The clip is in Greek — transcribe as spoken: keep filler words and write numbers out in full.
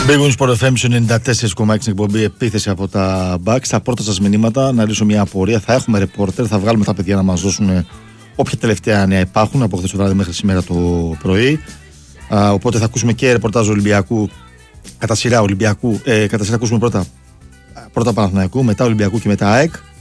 Big Wings Sport εφ εμ ενενήντα τέσσερα κόμμα έξι εκπομπή επίθεση από τα Bucks. Στα πρώτα σας μηνύματα να λύσω μια απορία. Θα έχουμε ρεπόρτερ, θα βγάλουμε τα παιδιά να μας δώσουν όποια τελευταία νέα υπάρχουν από χθες το βράδυ μέχρι σήμερα το πρωί. Α, οπότε θα ακούσουμε και ρεπορτάζ Ολυμπιακού κατά σειρά Ολυμπιακού. Ε, κατά σειρά ακούσουμε πρώτα, πρώτα Παναθηναϊκού, μετά Ολυμπιακού και μετά ΑΕΚ.